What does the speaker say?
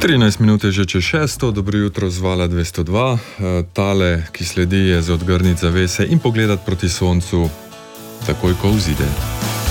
13 minut je že čez 6, dobro jutro z Vala 202. Tale, ki sledi, je za odgrniti zavese in pogledati proti soncu, takoj ko vzide.